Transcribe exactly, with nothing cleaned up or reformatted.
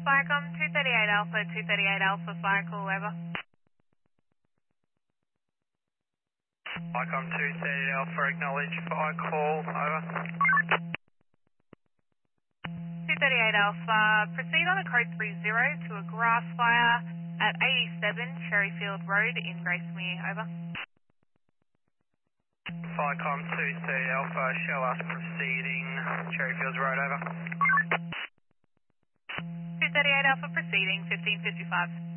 Firecom two thirty-eight Alpha, two thirty-eight Alpha, fire call, over. Firecom two thirty-eight Alpha, acknowledge fire call, over. two thirty-eight Alpha, proceed on a code three zero to a grass fire at eighty-seven Cherryfield Road in Gracemere, over. Firecom two thirty Alpha, show us proceeding Cherryfields Road, over. two thirty-eight Alpha, proceeding fifteen fifty-five.